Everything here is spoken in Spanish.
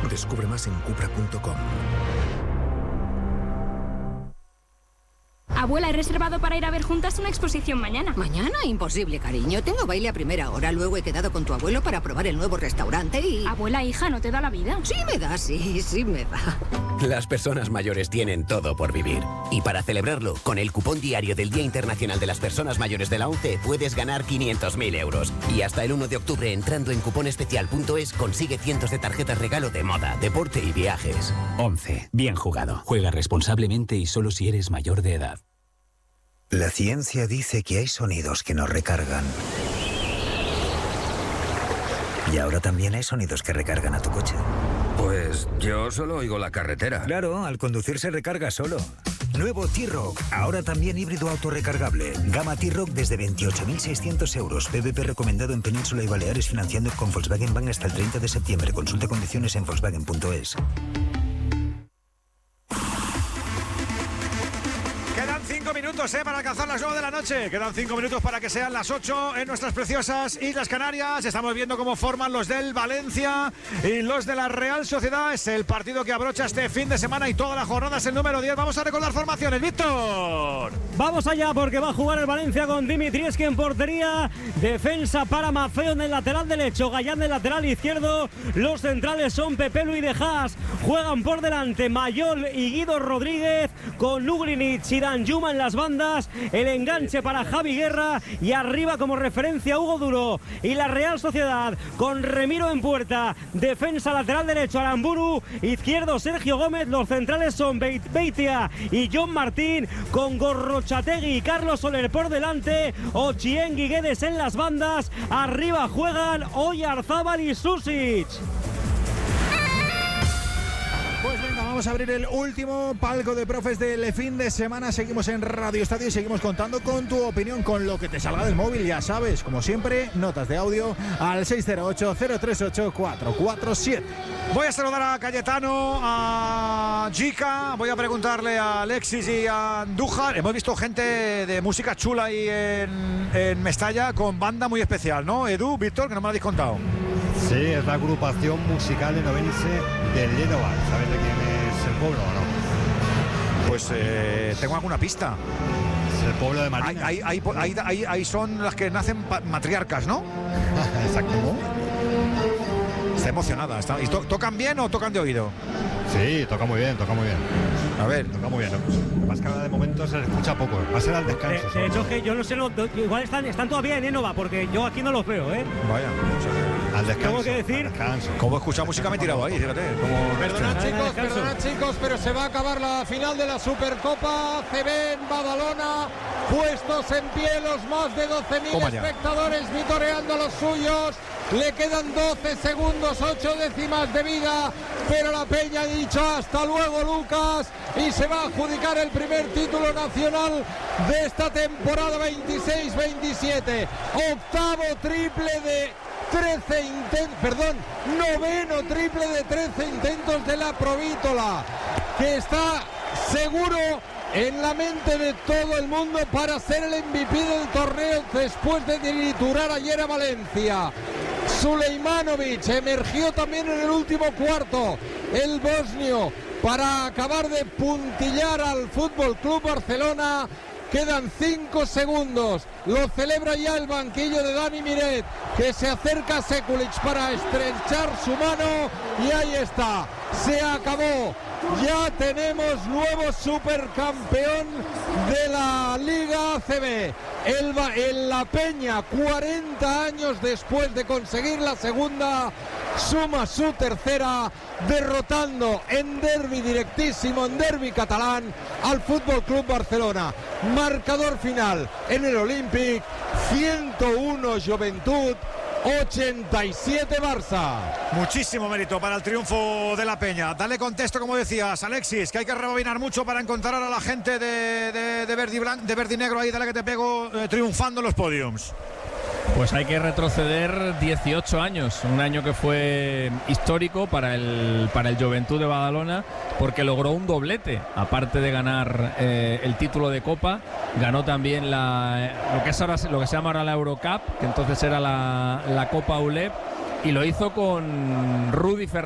Descubre más en cupra.com. Abuela, he reservado para ir a ver juntas una exposición mañana. ¿Mañana? Imposible, cariño. Tengo baile a primera hora. Luego he quedado con tu abuelo para probar el nuevo restaurante y... Abuela, hija, ¿no te da la vida? Sí me da, sí me da. Las personas mayores tienen todo por vivir. Y para celebrarlo, con el cupón diario del Día Internacional de las Personas Mayores de la ONCE puedes ganar 500.000 euros. Y hasta el 1 de octubre, entrando en cuponespecial.es, consigue cientos de tarjetas regalo de moda, deporte y viajes. ONCE. Bien jugado. Juega responsablemente y solo si eres mayor de edad. La ciencia dice que hay sonidos que nos recargan. Y ahora también hay sonidos que recargan a tu coche. Pues yo solo oigo la carretera. Claro, al conducir se recarga solo. Nuevo T-Roc, ahora también híbrido autorrecargable. Gama T-Roc desde 28.600 euros. PVP recomendado en Península y Baleares, financiando con Volkswagen Bank hasta el 30 de septiembre. Consulta condiciones en Volkswagen.es. Quedan 5 minutos para alcanzar las 9 de la noche. Quedan 5 minutos para que sean las 8 en nuestras preciosas Islas Canarias. Estamos viendo cómo forman los del Valencia y los de la Real Sociedad. Es el partido que abrocha este fin de semana y toda la jornada es el número 10. Vamos a recordar formaciones. ¡Víctor! Vamos allá porque va a jugar el Valencia con Dimitrievski en portería. Defensa para Maffeo en el lateral derecho. Gallán en el lateral izquierdo. Los centrales son Pepelu y De Haas. Juegan por delante Mayol y Guido Rodríguez con Lugrinic y Danjuma en las bandas. El enganche para Javi Guerra y arriba como referencia Hugo Duro. Y la Real Sociedad con Remiro en puerta. Defensa lateral derecho Aramburu. Izquierdo Sergio Gómez. Los centrales son Beitia y John Martín con Gorrochategui y Carlos Soler por delante. Ochieng y Guedes en las bandas. Arriba juegan Oyarzábal y Susic. Pues venga, vamos a abrir el último palco de profes del fin de semana. Seguimos en Radio Estadio y seguimos contando con tu opinión, con lo que te salga del móvil. Ya sabes, como siempre, notas de audio al 608-038-447. Voy a saludar a Cayetano, a Jica, voy a preguntarle a Alexis y a Andújar. Hemos visto gente de música chula ahí en Mestalla con banda muy especial, ¿no? Edu, Víctor, que no me lo habéis contado. Sí, es la agrupación musical enovense del Génova. ¿Sabes de quién es el pueblo o no? Pues tengo alguna pista. Es el pueblo de Marina. Ahí son las que nacen matriarcas, ¿no? Exacto. Está emocionada. ¿Tocan bien o tocan de oído? Sí, toca muy bien. A ver. Toca muy bien, ¿no? Más que nada de momento se escucha poco. Va a ser al descanso. De hecho, que yo no sé, igual están todavía en Génova, porque yo aquí no los veo, ¿eh? Vaya. Al descanso. Tengo que decir. Como he escuchado música me he tirado ahí, fíjate. Perdonad chicos, pero se va a acabar la final de la Supercopa CB en Badalona. Puestos en pie los más de 12.000 espectadores vitoreando a los suyos. Le quedan 12 segundos, 8 décimas de vida, pero la Peña ha dicho hasta luego, Lucas, y se va a adjudicar el primer título nacional de esta temporada 26-27. Octavo triple de 13 intentos, noveno triple de 13 intentos de la Provítola, que está seguro en la mente de todo el mundo para ser el MVP del torneo después de triturar ayer a Valencia. Suleimanovic emergió también en el último cuarto, el bosnio, para acabar de puntillar al Fútbol Club Barcelona. Quedan 5 segundos, lo celebra ya el banquillo de Dani Miret, que se acerca a Sekulic para estrechar su mano, y ahí está, se acabó. Ya tenemos nuevo supercampeón de la Liga ACB. El La Peña, 40 años después de conseguir la segunda, suma su tercera, derrotando en derbi directísimo, en derbi catalán, al Fútbol Club Barcelona. Marcador final en el Olímpic: 101 Joventut, 87 Barça. Muchísimo mérito para el triunfo de la Peña. Dale contexto, como decías, Alexis, que hay que rebobinar mucho para encontrar a la gente de verde y negro ahí, dale que te pego, triunfando en los podiums. Pues hay que retroceder 18 años, un año que fue histórico para el Joventut de Badalona, porque logró un doblete, aparte de ganar el título de Copa, ganó también lo que se llama ahora la Eurocup, que entonces era la Copa ULEP, y lo hizo con Rudy Fernández.